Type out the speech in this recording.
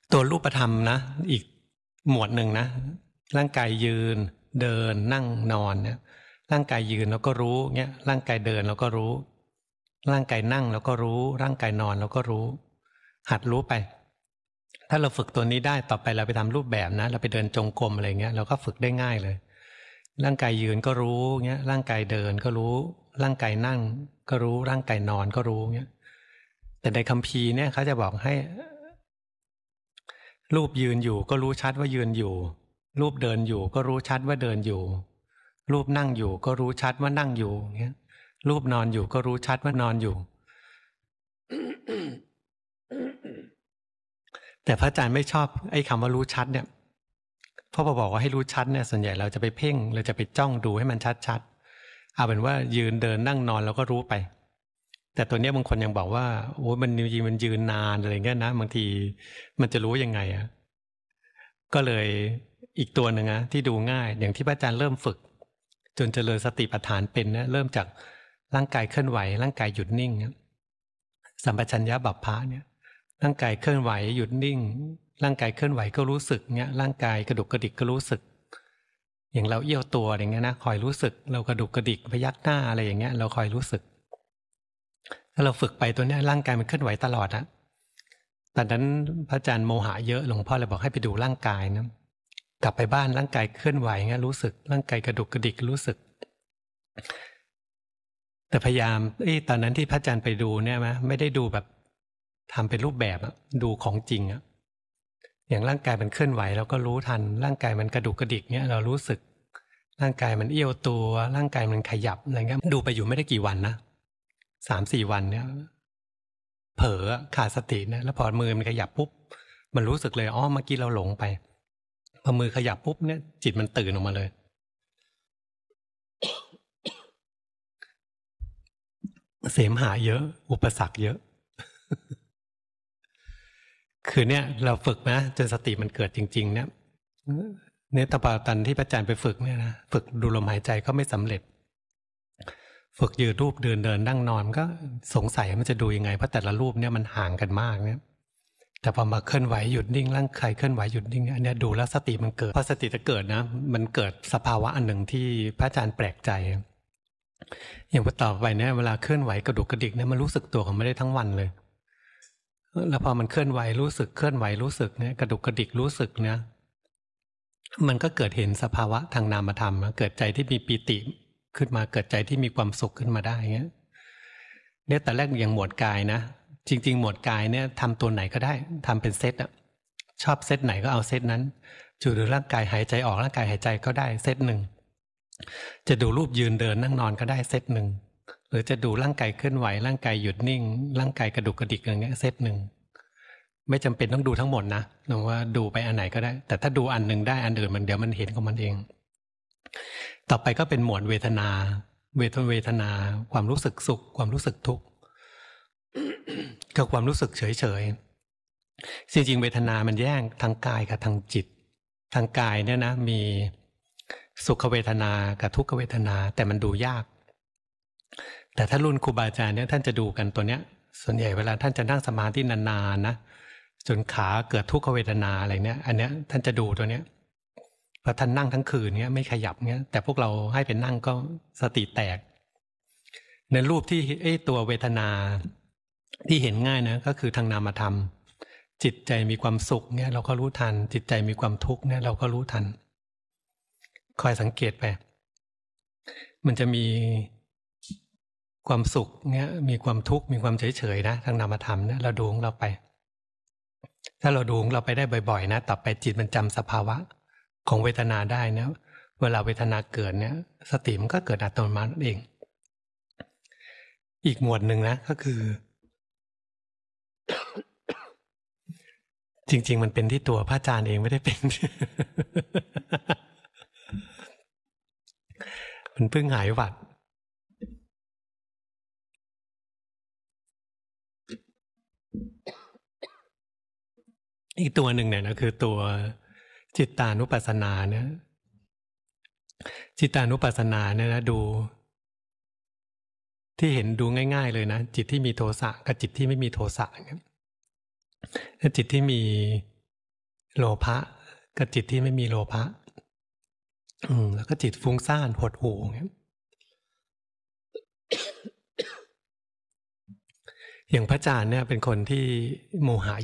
ตัวรูปธรรมนะอีกหมวดหนึ่งนะร่างกายยืนเดินนั่งนอนเนี่ยร่างกายยืนเราก็รู้เงี้ยร่างกายเดินเราก็รู้ร่างกายนั่งเราก็รู้ร่างกายนอนเราก็รู้หัดรู้ไปถ้าเราฝึกตัวนี้ได้ต่อไปเราไปทำรูปแบบนะเราไปเดินจงกรมอะไรเงี้ยเราก็ฝึกได้ง่ายเลยร่างกายยืนก็รู้เงี้ยร่างกายเดินก็รู้ร่างกายนั่งก็รู้ร่างกายนอนก็รู้เงี้ยแต่ในคัมภีร์เนี่ยเขาจะบอกให้รูปยืนอยู่ก็รู้ชัดว่ายืนอยู่รูปเดินอยู่ก็รู้ชัดว่าเดินอยู่รูปนั่งอยู่ก็รู้ชัดว่านั่งอยู่เงี้ยรูปนอนอยู่ก็รู้ชัดว่านอนอยู่ แต่พระอาจารย์ไม่ชอบไอ้คำว่ารู้ชัดเนี่ยเพราะพอบอกว่าให้รู้ชัดเนี่ยส่วนใหญ่เราจะไปเพ่งเราจะไปจ้องดูให้มันชัดๆเอาเป็นว่ายืนเดินนั่งนอนเราก็รู้ไปแต่ตัวนี้บางคนยังบอกว่าโอ้มันยืนนานอะไรเงี้ยนะบางทีมันจะรู้ยังไงอ่ะก็เลยอีกตัวหนึ่งนะที่ดูง่ายอย่างที่พระอาจารย์เริ่มฝึกจนเจริญสติปัฏฐานเป็นนะเริ่มจากร่างกายเคลื่อนไหวร่างกายหยุดนิ่งสัมปชัญญะบัพพะเนี่ยร่างกายเคลื่อนไหวหยุดนิ่งร่างกายเคลื่อนไหวก็รู้สึกเนี่ยร่างกายกระดุกกระดิกก็รู้สึกอย่างเราเอี้ยวตัวอย่างเงี้ยนะคอยรู้สึกเรากระดุกกระดิกพยักหน้าอะไรอย่างเงี้ยเราคอยรู้สึกถ้าเราฝึกไปตัวเนี้ยร่างกายมันเคลื่อนไหวตลอดนะตอนนั้นพระอาจารย์โมหะเยอะหลวงพ่อเลยบอกให้ไปดูร่างกายนะกลับไปบ้านร่างกายเคลื่อนไหวเงี้ยรู้สึกร่างกายกระดุกกระดิกรู้สึกแต่พยายามตอนนั้นที่พระอาจารย์ไปดูเนี่ยไม่ได้ดูแบบทำเป็นรูปแบบดูของจริงอย่างร่างกายมันเคลื่อนไหวเราก็รู้ทันร่างกายมันกระดุกกระดิกเนี่ยเรารู้สึกร่างกายมันเอี้ยวตัวร่างกายมันขยับอะไรเงี้ยดูไปอยู่ไม่ได้กี่วันนะ3-4 วันเนี่ยเผลอขาดสตินะแล้วพอมือมันขยับปุ๊บมันรู้สึกเลยอ๋อเมื่อกี้เราหลงไปพอมือขยับปุ๊บเนี่ยจิตมันตื่นออกมาเลยเสมหะเยอะอุปสรรคเยอะคือเนี่ยเราฝึกนะจนสติมันเกิดจริงๆเนี่ยตปาตันที่พระอาจารย์ไปฝึกเนี่ยนะฝึกดูลมหายใจก็ไม่สำเร็จฝึกยืนรูปเดินนั่งนอนก็สงสัยมันจะดูยังไงเพราะแต่ละรูปเนี่ยมันห่างกันมากเนี่ยแต่พอมาเคลื่อนไหวหยุดนิ่งร่างกายเคลื่อนไหวหยุดนิ่งอันนี้ดูแล้วสติมันเกิดพอสติจะเกิดนะมันเกิดสภาวะอันหนึ่งที่พระอาจารย์แปลกใจอย่างพอต่อไปเนี่ยเวลาเคลื่อนไหวกระดุกกระดิกเนี่ยมันรู้สึกตัวของไม่ได้ทั้งวันเลยแล้วพอมันเคลื่อนไหวรู้สึกเคลื่อนไหวรู้สึกเนี่ยกระดุกกระดิกรู้สึกเนี่ยมันก็เกิดเห็นสภาวะทางนามธรรมเกิดใจที่มีปีติขึ้นมาเกิดใจที่มีความสุขขึ้นมาได้เงี้ยเนี่ยแต่แรกอย่างหมวดกายนะจริงๆหมวดกายเนี่ยทำตัวไหนก็ได้ทำเป็นเซตอะชอบเซตไหนก็เอาเซตนั้นจูดูร่างกายหายใจออกร่างกายหายใจก็ได้เซตหนึ่งจะดูรูปยืนเดินนั่งนอนก็ได้เซตหนึ่งหรือจะดูร่างกายเคลื่อนไหวร่างกายหยุดนิ่งร่างกายกระดุกกระดิกอย่างเงี้ยเซตหนึ่งไม่จำเป็นต้องดูทั้งหมดนะหรือว่าดูไปอันไหนก็ได้แต่ถ้าดูอันหนึ่งได้อันอื่นมันเดี๋ยวมันเห็นของมันเองต่อไปก็เป็นหมวดเวทนาความรู้สึกสุขความรู้สึกทุกข์กับความรู้สึกเฉยๆจริงๆเวทนามันแยกทางกายกับทางจิตทางกายเนี่ยนะมีสุขเวทนากับทุกขเวทนาแต่มันดูยากแต่ถ้ารุ่นครูบาอาจารย์เนี่ยท่านจะดูกันตัวเนี้ยส่วนใหญ่เวลาท่านจะนั่งสมาธินานๆนะจนขาเกิดทุกขเวทนาอะไรเนี่ยอันเนี้ยท่านจะดูตัวเนี้ยพอท่านนั่งทั้งคืนเนี้ยไม่ขยับเนี้ยแต่พวกเราให้เป็นนั่งก็สติแตกในรูปที่ตัวเวทนาที่เห็นง่ายนะก็คือทางนามธรรมจิตใจมีความสุขเนี่ยเราก็รู้ทันจิตใจมีความทุกข์เนี่ยเราก็รู้ทันคอยสังเกตไปมันจะมีความสุขเนี่ยมีความทุกข์มีความเฉยๆนะทางนามธรรมเนี่ยเราดูของเราไปถ้าเราดูของเราไปได้บ่อยๆนะต่อไปจิตมันจำสภาวะของเวทนาได้นะเวลาเวทนาเกิดเนี่ยสติมันก็เกิดอัตโนมัติเองอีกหมวดหนึ่งนะก็คือจริงๆมันเป็นที่ตัวพระอาจารย์เองไม่ได้เป็น มันเพิ่งหายหวัดอีกตัวหนึ่งเนี่ยนะคือตัวจิตตานุปัสสนาเนี่ยจิตตานุปัสสนาเนี่ยนะดูที่เห็นดูง่ายๆเลยนะจิตที่มีโทสะกับจิตที่ไม่มีโทสะเนี่ยถ้าจิตที่มีโลภะกับจิตที่ไม่มีโลภะแล้วก็จิตฟุ้งซ่านหดหู่อย่างพระอาจารย์เนี่ยเป็นคนที่โมหะ